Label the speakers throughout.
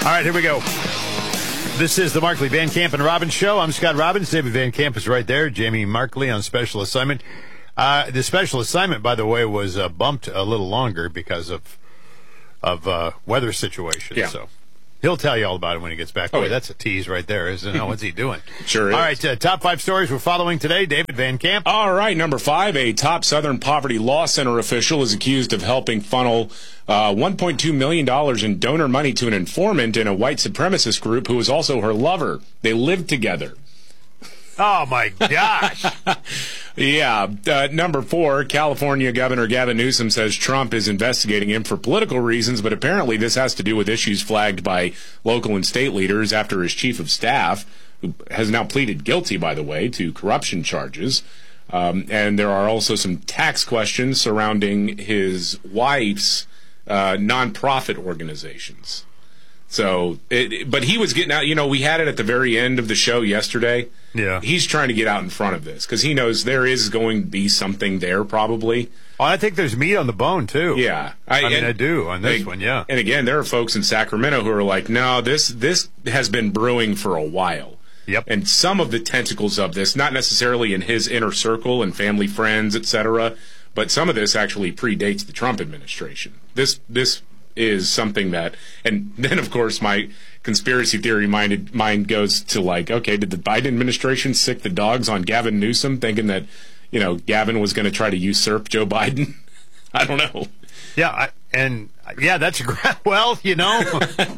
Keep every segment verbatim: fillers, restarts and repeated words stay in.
Speaker 1: All right, here we go. This is the Markley, Van Camp, and Robbins Show. I'm Scott Robbins. David Van Camp is right there. Jamie Markley on special assignment. Uh, the special assignment, by the way, was uh, bumped a little longer because of of uh, weather situations.
Speaker 2: Yeah.
Speaker 1: So he'll tell you all about it when he gets back.
Speaker 2: Oh,
Speaker 1: Boy,
Speaker 2: yeah.
Speaker 1: that's a tease right there, isn't it? What's he doing?
Speaker 2: Sure is.
Speaker 1: All right, uh, top five stories we're following today. David Van Camp.
Speaker 2: All right, number five, a top Southern Poverty Law Center official is accused of helping funnel uh, one point two million dollars in donor money to an informant in a white supremacist group who was also her lover. They lived together.
Speaker 1: Oh, my gosh.
Speaker 2: Yeah. Uh, number four, California Governor Gavin Newsom says Trump is investigating him for political reasons, but apparently this has to do with issues flagged by local and state leaders after his chief of staff, who has now pleaded guilty, by the way, to corruption charges. Um, and there are also some tax questions surrounding his wife's uh, nonprofit organizations. So, it, but he was getting out, you know, we had it at the very end of the show yesterday.
Speaker 1: Yeah.
Speaker 2: He's trying to get out in front of this because he knows there is going to be something there probably.
Speaker 1: Oh, I think there's meat on the bone, too.
Speaker 2: Yeah.
Speaker 1: I, I mean,
Speaker 2: and,
Speaker 1: I do on this
Speaker 2: and,
Speaker 1: one, yeah.
Speaker 2: And again, there are folks in Sacramento who are like, no, this this has been brewing for a while.
Speaker 1: Yep.
Speaker 2: And some of the tentacles of this, not necessarily in his inner circle and family, friends, et cetera, but some of this actually predates the Trump administration. This this is something that, and then of course my conspiracy theory minded mind goes to like, okay, did the Biden administration sick the dogs on Gavin Newsom, thinking that, you know, Gavin was going to try to usurp Joe Biden? I don't know.
Speaker 1: Yeah, I, and yeah, that's well, you know.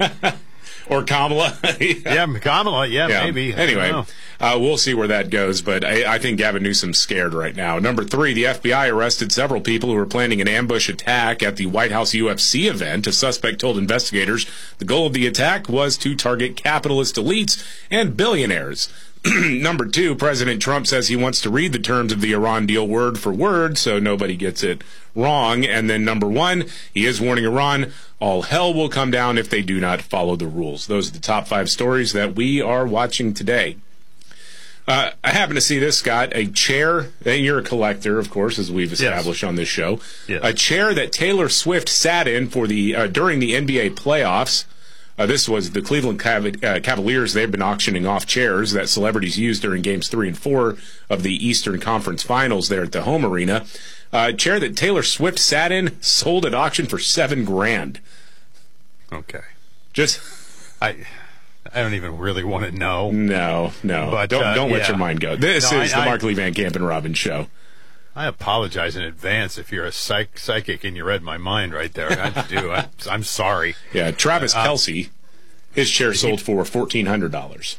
Speaker 2: Or Kamala.
Speaker 1: yeah. yeah, Kamala, yeah,
Speaker 2: yeah.
Speaker 1: maybe.
Speaker 2: Anyway, uh, we'll see where that goes, but I, I think Gavin Newsom's scared right now. Number three, the F B I arrested several people who were planning an ambush attack at the White House U F C event. A suspect told investigators the goal of the attack was to target capitalist elites and billionaires. Number two, President Trump says he wants to read the terms of the Iran deal word for word so nobody gets it wrong. And then number one, he is warning Iran, all hell will come down if they do not follow the rules. Those are the top five stories that we are watching today. Uh, I happen to see this, Scott, a chair, and you're a collector, of course, as we've established yes. on this show,
Speaker 1: yes.
Speaker 2: a chair that Taylor Swift sat in for the uh, during the N B A playoffs. Uh, this was the Cleveland Cav- uh, Cavaliers. They've been auctioning off chairs that celebrities used during games three and four of the Eastern Conference Finals there at the home arena. Uh, a chair that Taylor Swift sat in, sold at auction for seven grand.
Speaker 1: Okay.
Speaker 2: Just,
Speaker 1: I, I don't even really want to know.
Speaker 2: No, no.
Speaker 1: But
Speaker 2: don't
Speaker 1: uh,
Speaker 2: don't
Speaker 1: yeah.
Speaker 2: let your mind go. This
Speaker 1: no,
Speaker 2: is
Speaker 1: I,
Speaker 2: the
Speaker 1: I,
Speaker 2: Markley, Van Camp, and Robbins Show.
Speaker 1: I apologize in advance if you're a psych- psychic and you read my mind right there. I do. I, I'm sorry.
Speaker 2: Yeah, Travis uh, Kelce, his chair sold for fourteen hundred dollars.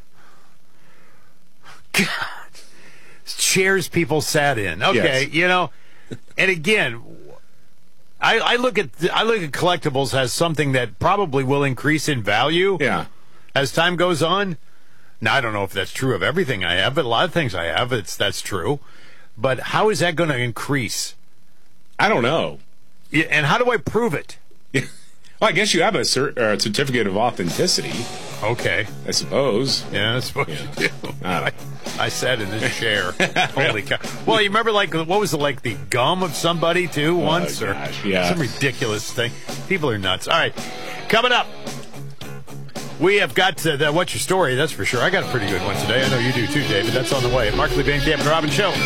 Speaker 1: God. Chairs people sat in. Okay, yes. You know, and again, I, I look at I look at collectibles as something that probably will increase in value.
Speaker 2: Yeah.
Speaker 1: As time goes on. Now, I don't know if that's true of everything I have, but a lot of things I have, it's that's true. But how is that going to increase?
Speaker 2: I don't know.
Speaker 1: Yeah, and how do I prove it?
Speaker 2: Well, I guess you have a cert- uh, certificate of authenticity.
Speaker 1: Okay.
Speaker 2: I suppose.
Speaker 1: Yeah, I suppose
Speaker 2: yeah.
Speaker 1: you do.
Speaker 2: I,
Speaker 1: I sat in this chair. Holy cow. Well, you remember, like, what was it, like the gum of somebody, too, once?
Speaker 2: Oh,
Speaker 1: or
Speaker 2: gosh, yeah.
Speaker 1: Some ridiculous thing. People are nuts. All right. Coming up, we have got to the What's Your Story, that's for sure. I got a pretty good one today. I know you do, too, David. That's on the way. Markley, Van Camp, and Robbins Show.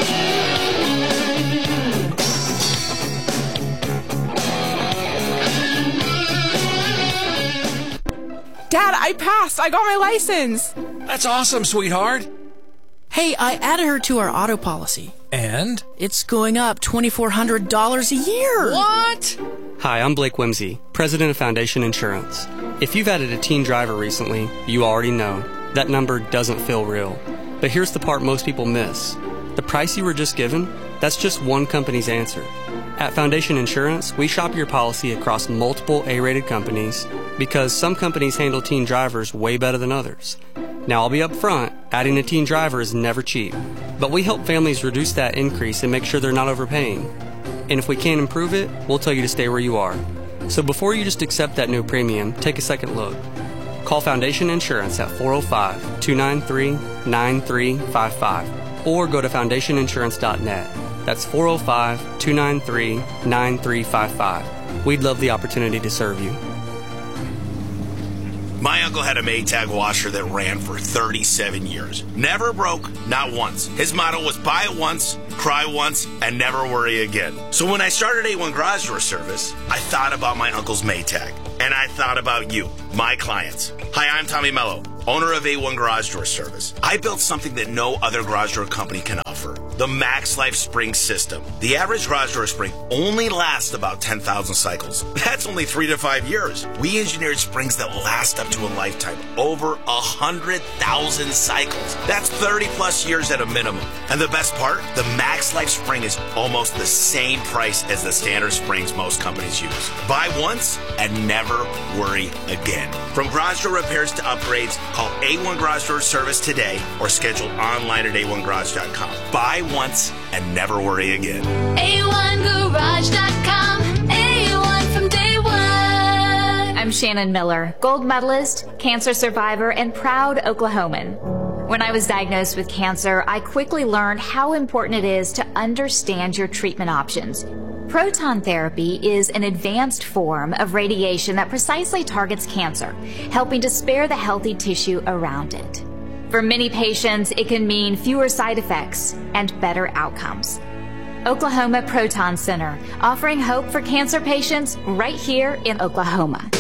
Speaker 3: Dad, I passed. I got my license.
Speaker 4: That's awesome, sweetheart.
Speaker 5: Hey, I added her to our auto policy.
Speaker 4: And?
Speaker 5: It's going up two thousand four hundred dollars a year.
Speaker 4: What?
Speaker 6: Hi, I'm Blake Whimsy, president of Foundation Insurance. If you've added a teen driver recently, you already know that number doesn't feel real. But here's the part most people miss. The price you were just given, that's just one company's answer. At Foundation Insurance, we shop your policy across multiple A-rated companies because some companies handle teen drivers way better than others. Now, I'll be up front, adding a teen driver is never cheap, but we help families reduce that increase and make sure they're not overpaying. And if we can't improve it, we'll tell you to stay where you are. So before you just accept that new premium, take a second look. Call Foundation Insurance at four oh five, two nine three, nine three five five or go to foundation insurance dot net. That's four oh five, two nine three, nine three five five. We'd love the opportunity to serve you.
Speaker 7: My uncle had a Maytag washer that ran for thirty-seven years. Never broke, not once. His motto was buy it once, cry once, and never worry again. So when I started A one Garage Door Service, I thought about my uncle's Maytag. And I thought about you, my clients. Hi, I'm Tommy Mello, owner of A one Garage Door Service. I built something that no other garage door company can offer. The Max Life Spring System. The average garage door spring only lasts about ten thousand cycles. That's only three to five years. We engineered springs that last up to a lifetime, over one hundred thousand cycles. That's thirty plus years at a minimum. And the best part, the Max Life Spring is almost the same price as the standard springs most companies use. Buy once and never worry again. From garage door repairs to upgrades, call A one Garage Door Service today or schedule online at A one garage dot com. Buy once and never worry again.
Speaker 8: A one garage dot com. A one from day one. I'm Shannon Miller, gold medalist, cancer survivor, and proud Oklahoman. When I was diagnosed with cancer, I quickly learned how important it is to understand your treatment options. Proton therapy is an advanced form of radiation that precisely targets cancer, helping to spare the healthy tissue around it. For many patients, it can mean fewer side effects and better outcomes. Oklahoma Proton Center, offering hope for cancer patients right here in Oklahoma.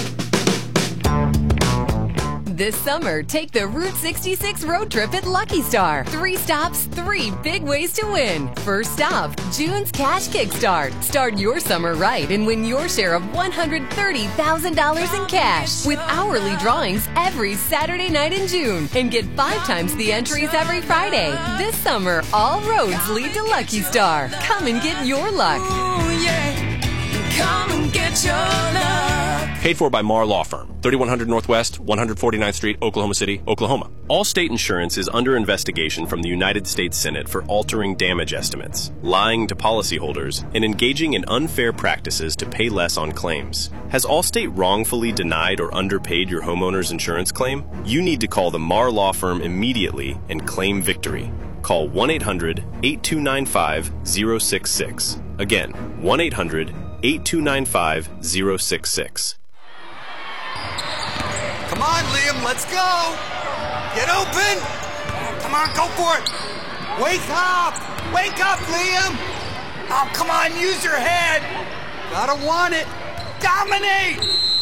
Speaker 9: This summer, take the Route sixty-six road trip at Lucky Star. Three stops, three big ways to win. First stop, June's Cash Kickstart. Start your summer right and win your share of one hundred thirty thousand dollars in cash with hourly drawings every Saturday night in June. And get five times the entries every Friday. This summer, all roads lead to Lucky Star. Come and get your luck.
Speaker 4: Ooh, yeah. Come and get your luck.
Speaker 10: Paid for by Marr Law Firm, thirty-one hundred Northwest, one forty-ninth Street, Oklahoma City, Oklahoma. Allstate Insurance is under investigation from the United States Senate for altering damage estimates, lying to policyholders, and engaging in unfair practices to pay less on claims. Has Allstate wrongfully denied or underpaid your homeowner's insurance claim? You need to call the Marr Law Firm immediately and claim victory. Call one eight hundred, eight two nine five, zero six six. Again, one eight hundred, eight two nine five, zero six six.
Speaker 11: Come on, Liam, let's go! Get open! Come on, go for it! Wake up! Wake up, Liam! Oh, come on, use your head! Gotta want it! Dominate!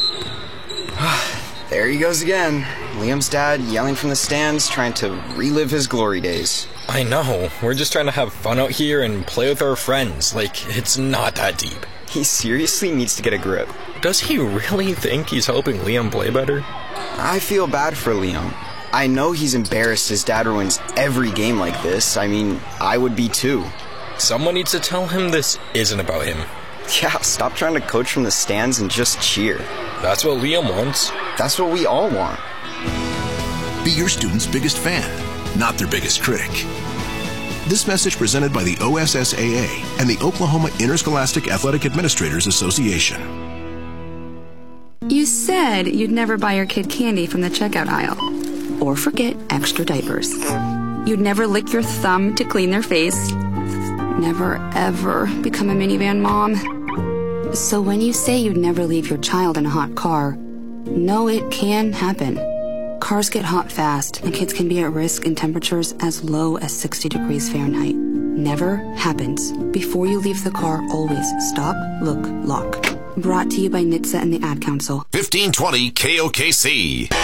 Speaker 12: There he goes again. Liam's dad yelling from the stands, trying to relive his glory days.
Speaker 13: I know. We're just trying to have fun out here and play with our friends. Like, it's not that deep.
Speaker 12: He seriously needs to get a grip.
Speaker 13: Does he really think he's helping Liam play better?
Speaker 12: I feel bad for Liam. I know he's embarrassed his dad ruins every game like this. I mean, I would be too.
Speaker 13: Someone needs to tell him this isn't about him.
Speaker 12: Yeah, stop trying to coach from the stands and just cheer.
Speaker 13: That's what Liam wants.
Speaker 12: That's what we all want.
Speaker 14: Be your student's biggest fan, not their biggest critic. This message presented by the O S S A A and the Oklahoma Interscholastic Athletic Administrators Association.
Speaker 15: You said you'd never buy your kid candy from the checkout aisle. Or forget extra diapers. You'd never lick your thumb to clean their face. Never, ever become a minivan mom. So when you say you'd never leave your child in a hot car, know it can happen. Cars get hot fast, and kids can be at risk in temperatures as low as sixty degrees Fahrenheit. Never happens. Before you leave the car, always stop, look, lock. Brought to you by N H T S A and the Ad Council.
Speaker 16: fifteen twenty K O K C.